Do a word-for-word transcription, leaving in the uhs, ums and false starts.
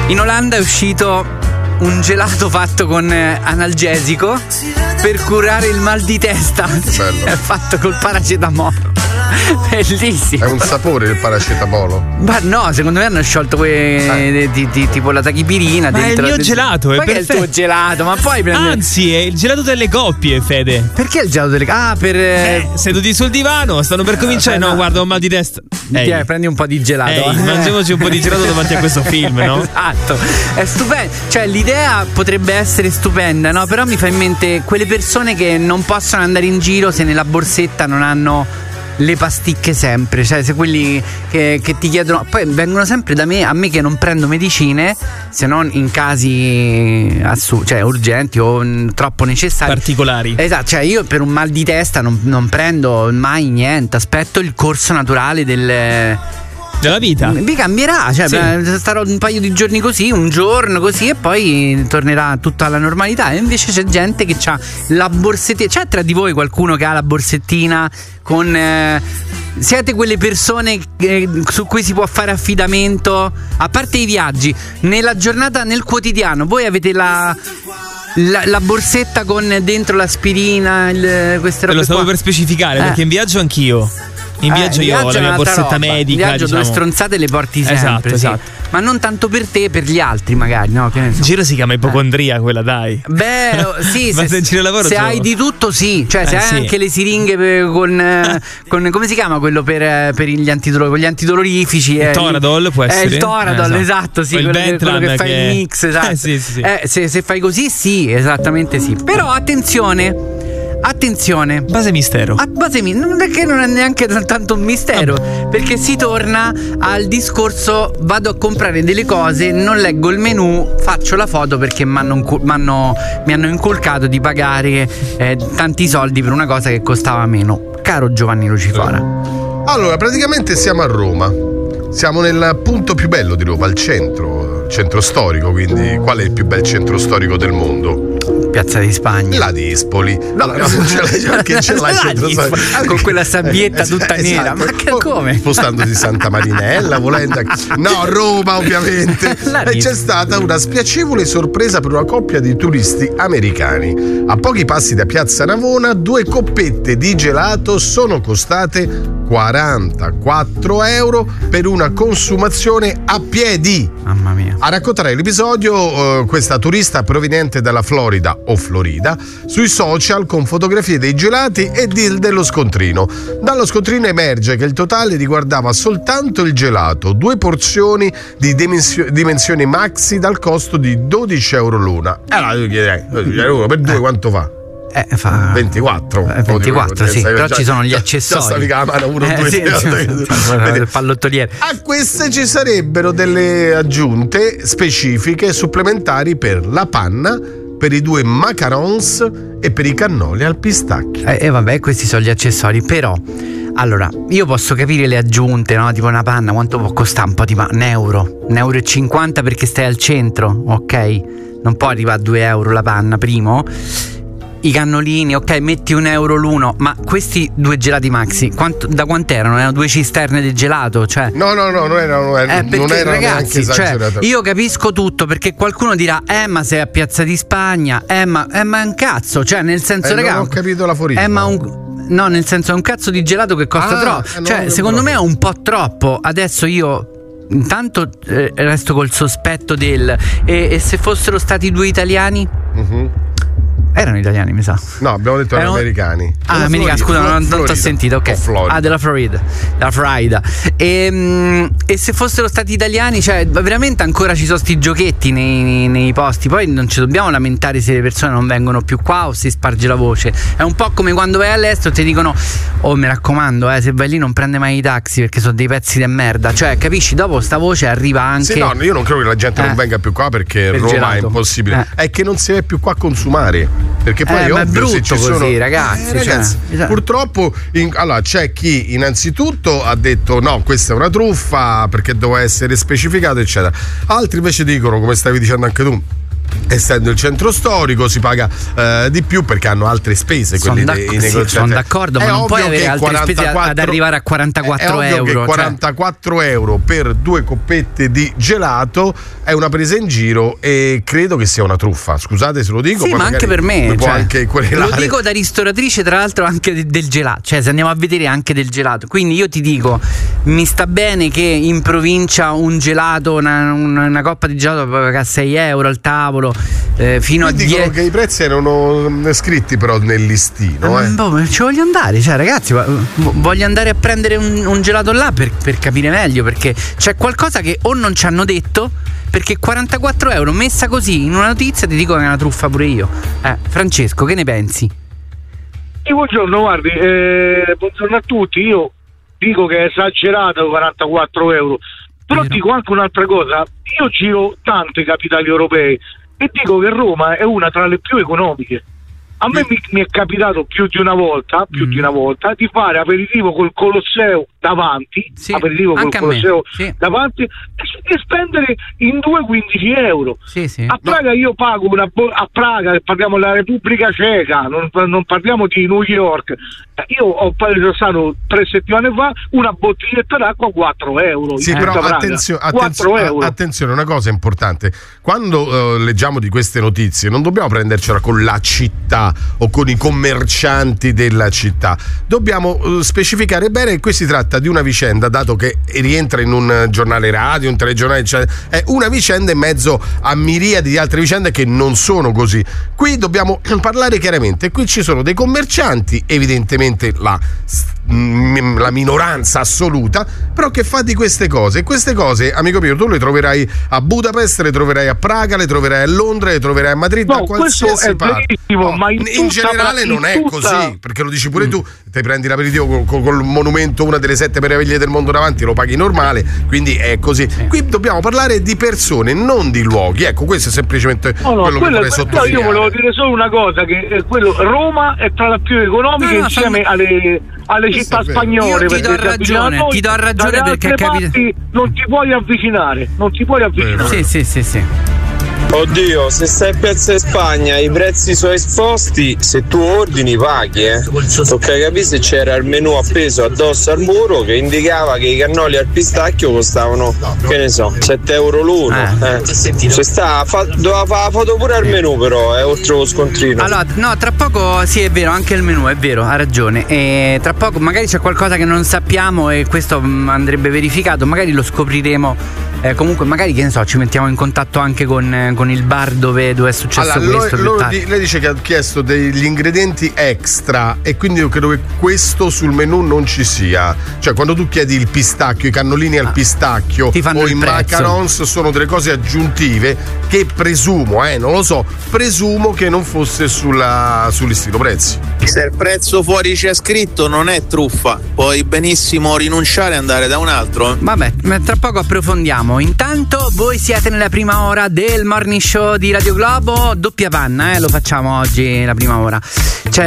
In Olanda è uscito un gelato fatto con analgesico per curare il mal di testa. Bello. È fatto col paracetamolo. Bellissimo. È un sapore il paracetamolo? Ma no, secondo me hanno sciolto que... eh. di, di, tipo la tachipirina. Ma dentro è il mio gelato, è ma perfetto. è il tuo gelato, ma poi prende... Anzi, è il gelato delle coppie, Fede. Perché il gelato delle ah per eh, seduti sul divano, stanno per cominciare. Eh, no, no, guarda, ho mal di testa. Ehi. Prendi un po' di gelato. Ehi, mangiamoci un po' di gelato davanti a questo film, no? Esatto. È stupendo. Cioè, l'idea potrebbe essere stupenda, no? Però mi fa in mente quelle persone che non possono andare in giro se nella borsetta non hanno le pasticche sempre, cioè se quelli che, che ti chiedono, poi vengono sempre da me, a me che non prendo medicine se non in casi assu- cioè urgenti o n- troppo necessari, particolari. Esatto, cioè io per un mal di testa non, non prendo mai niente, aspetto il corso naturale del della vita. Mi cambierà, cioè sì. Starò un paio di giorni così, un giorno così e poi tornerà tutto alla normalità. E invece c'è gente che ha la borsettina. C'è tra di voi qualcuno che ha la borsettina con eh, siete quelle persone che, su cui si può fare affidamento, a parte i viaggi, nella giornata, nel quotidiano, voi avete la La, la borsetta con dentro l'aspirina, il, queste robe. Te lo stavo qua. per specificare, eh. perché in viaggio anch'io. In viaggio eh, io ho la mia borsetta roba. medica. In viaggio diciamo. due stronzate le porti sempre. Esatto, sì. esatto. Ma non tanto per te, per gli altri, magari, no? Che ne so. In giro si chiama ipocondria, eh. quella, dai. Beh, sì, ma se, se, giro lavoro se c'ho... hai di tutto, sì. Cioè, se eh, hai sì. anche le siringhe per, con, con. Come si chiama quello per, per gli antidolori? Con gli antidolorifici. Il eh, Toradol può essere. È il Toradol, eh, esatto, sì. O il Quello, che, quello che fai che... il mix, esatto. Eh, sì, sì, sì. Eh, se, se fai così, sì, esattamente sì. Però attenzione. Attenzione, base mistero. A base mi- non è che non è neanche tanto un mistero, ah. perché si torna al discorso: vado a comprare delle cose, non leggo il menù, faccio la foto perché m'hanno, m'hanno, mi hanno inculcato di pagare eh, tanti soldi per una cosa che costava meno. Caro Giovanni Lucifora. Allora, praticamente siamo a Roma. Siamo nel punto più bello di Roma, al centro, centro storico, quindi qual è il più bel centro storico del mondo? Piazza di Spagna. La Dispoli. No, no, non ce l'hai, perché ce l'hai centro storico. Con quella sabbietta tutta esatto. nera. Ma che come? Spostandosi Santa Marinella, volendo. No, Roma, ovviamente. E c'è stata una spiacevole sorpresa per una coppia di turisti americani. A pochi passi da Piazza Navona, due coppette di gelato sono costate quarantaquattro euro per una consumazione a piedi. Mamma mia. A raccontare l'episodio uh, questa turista proveniente dalla Florida o Florida sui social con fotografie dei gelati e di, dello scontrino. Dallo scontrino emerge che il totale riguardava soltanto il gelato, due porzioni di dimensio- dimensioni maxi dal costo di dodici euro l'una. Allora io chiederei dodici euro per due quanto fa? Eh, fa ventiquattro eh, ventiquattro, sì, però ci sono gli accessori. Già stavi con la mano uno, due, sì, il pallottoliere. A queste ci sarebbero delle aggiunte specifiche supplementari per la panna, per i due macarons e per i cannoli al pistacchio. E eh, eh, vabbè, questi sono gli accessori, però allora, io posso capire le aggiunte, no? Tipo una panna, quanto può costare? Un po' di panna? Un euro, un euro e cinquanta perché stai al centro, ok? Non può arrivare a due euro la panna, primo. I cannolini, ok, metti un euro l'uno, ma questi due gelati maxi, quanto, da quant'erano? Erano due cisterne di gelato, cioè? No, no, no, non erano, non erano, eh, perché, non erano ragazzi, neanche esagerate. Cioè, io capisco tutto, perché qualcuno dirà, eh, ma sei a Piazza di Spagna, eh, ma, eh, ma è un cazzo, cioè, nel senso, eh, ragazzi. Non ho capito la forista. Eh, ma un. No, nel senso è un cazzo di gelato che costa ah, troppo. Eh, cioè, secondo me è un po' troppo. Adesso io intanto eh, resto col sospetto del. E, e se fossero stati due italiani? Uh-huh. Erano italiani, mi sa. No, abbiamo detto erano americani. Ah, americani, scusa, Florida, non, non ti ho sentito, ok. Ah, della Florida. Della Florida. E, e se fossero stati italiani, cioè, veramente ancora ci sono sti giochetti nei, nei, nei posti. Poi non ci dobbiamo lamentare se le persone non vengono più qua o si sparge la voce. È un po' come quando vai all'estero e ti dicono: oh, mi raccomando, eh, se vai lì non prende mai i taxi perché sono dei pezzi di merda. Cioè, capisci? Dopo sta voce arriva anche. Sì, no, io non credo che la gente eh. non venga più qua perché per Roma gelato. È impossibile. Eh. È che non si è più qua a consumare. Perché poi eh, è ma ovvio, è brutto se ci così, sono... ragazzi. Eh, ragazzi cioè, purtroppo in... allora c'è chi innanzitutto ha detto no, questa è una truffa perché doveva essere specificato, eccetera. Altri invece dicono, come stavi dicendo anche tu, essendo il centro storico si paga eh, di più perché hanno altre spese, quelli sono dei d'ac- negozianti. sì, sono d'accordo, ma è non puoi avere altre quarantaquattro spese ad arrivare a quarantaquattro è euro. Che quarantaquattro cioè. euro per due coppette di gelato è una presa in giro e credo che sia una truffa. Scusate se lo dico. Sì, ma anche per me. mi può cioè, anche lo dico da ristoratrice, tra l'altro, anche del gelato. Cioè, se andiamo a vedere anche del gelato. Quindi io ti dico, mi sta bene che in provincia un gelato, una, una, una coppa di gelato paga sei euro al tavolo. Eh, fino mi a dicono die- che i prezzi erano scritti però nel listino. Eh, eh. boh, ci voglio andare, cioè ragazzi, voglio andare a prendere un, un gelato là per, per capire meglio, perché c'è qualcosa che o non ci hanno detto, perché quarantaquattro euro messa così in una notizia ti dico che è una truffa pure io. Eh, Francesco, che ne pensi? Sì, buongiorno, guardi, eh, buongiorno a tutti. Io dico che è esagerato quarantaquattro euro, però Vero. dico anche un'altra cosa. Io giro tante capitali europee e dico che Roma è una tra le più economiche. A me mi, mi è capitato più di una volta, più Mm. di una volta, di fare aperitivo col Colosseo davanti, Sì, aperitivo col anche a me, Colosseo sì. davanti, e, e spendere in due quindici euro. Sì, sì. A Praga io pago una bo- a Praga, parliamo della Repubblica Ceca, non, non parliamo di New York. Io ho sono stato tre settimane fa, una bottiglietta d'acqua quattro euro. Sì, in però tutta Praga. attenzio- quattro attenzio- euro. attenzione, una cosa importante: quando eh, leggiamo di queste notizie non dobbiamo prendercela con la città o con i commercianti della città, dobbiamo eh, specificare bene che qui si tratta di una vicenda, dato che rientra in un giornale radio, un telegiornale, eccetera, è una vicenda in mezzo a miriadi di altre vicende che non sono così. Qui dobbiamo parlare chiaramente, qui ci sono dei commercianti, evidentemente la, la minoranza assoluta, però che fa di queste cose. E queste cose, amico mio, tu le troverai a Budapest, le troverai a Praga, le troverai a Londra, le troverai a Madrid, No, da qualsiasi questo è parte. verissimo, No, ma in in tutta- generale in non è tutta- così, perché lo dici pure tu, ti prendi l'aperitivo col, col, col monumento, una delle sette meraviglie del mondo davanti, lo paghi normale, quindi è così. Qui dobbiamo parlare di persone, non di luoghi. Ecco, questo è semplicemente No, no, quello che quello- vorrei quello- sottolineare. io volevo dire solo una cosa, che eh, quello, Roma è tra le più economiche No, no, insieme fammi- alle, alle Questo città è vero. spagnole. Io ti perché do si avvicinano ragione, a noi, ti do ragione dalle perché altre capita- parti non ti puoi avvicinare, non ti puoi avvicinare. Sì, sì, sì, sì. Oddio, se stai in Piazza Spagna i prezzi sono esposti, se tu ordini paghi, eh. Tocca capire se c'era il menù appeso addosso al muro che indicava che i cannoli al pistacchio costavano, che ne so, sette euro l'uno. Eh. Eh. C'è sta, fa, doveva fare la foto pure al menù, però è oltre lo scontrino. Allora, no, tra poco, sì, è vero, anche il menù, è vero, ha ragione. E tra poco magari c'è qualcosa che non sappiamo e questo mh, andrebbe verificato, magari lo scopriremo. Eh, comunque, magari, che ne so, ci mettiamo in contatto anche con, eh, con il bar dove, dove è successo Allora, questo. loro- più loro tardi. di- lei dice che ha chiesto degli ingredienti extra e quindi io credo che questo sul menù non ci sia. Cioè, quando tu chiedi il pistacchio, i cannolini al pistacchio ti fanno o il i prezzo. macarons sono delle cose aggiuntive che presumo, eh, non lo so, presumo che non fosse sulla, sul listino prezzi. Se il prezzo fuori c'è scritto non è truffa, puoi benissimo rinunciare e andare da un altro. Vabbè, ma tra poco approfondiamo. Intanto voi siete nella prima ora del Morning Show di Radio Globo, doppia panna, eh, lo facciamo oggi la prima ora. C'è